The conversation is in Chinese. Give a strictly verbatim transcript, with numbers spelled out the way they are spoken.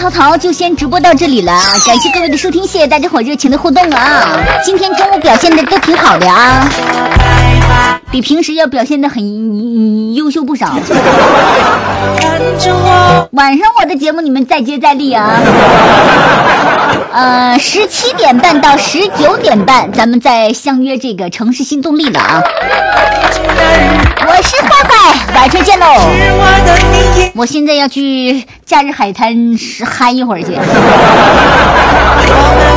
淘淘就先直播到这里了，感谢各位的收听，谢谢大家伙热情的互动啊！今天中午表现的都挺好的啊，比平时要表现的很优秀不少。晚上我的节目你们再接再厉啊！呃，十七点半到十九点半，咱们再相约这个城市新动力了啊！我是坏坏，晚上见喽！我现在要去假日海滩嗨一会儿去。